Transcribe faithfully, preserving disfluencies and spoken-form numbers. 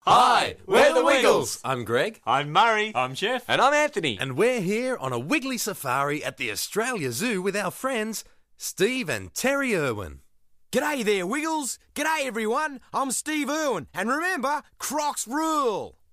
Hi, we're the Wiggles. I'm Greg. I'm Murray. I'm Jeff. And I'm Anthony. And we're here on a wiggly safari at the Australia Zoo with our friends Steve and Terry Irwin. G'day there, Wiggles. G'day, everyone. I'm Steve Irwin. And remember, Crocs rule.